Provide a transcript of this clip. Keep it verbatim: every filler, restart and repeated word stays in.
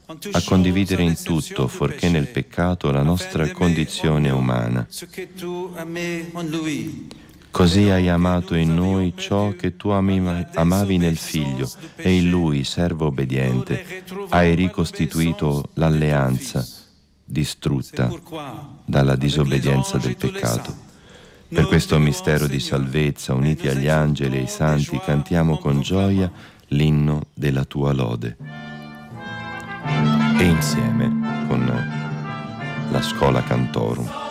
a condividere in tutto, fuorché nel peccato, la nostra condizione umana. Così hai amato in noi ciò che tu amavi nel Figlio, e in Lui, servo obbediente, hai ricostituito l'alleanza distrutta dalla disobbedienza del peccato. Per questo mistero di salvezza, uniti agli angeli e ai santi, cantiamo con gioia l'inno della tua lode. E insieme con la Schola Cantorum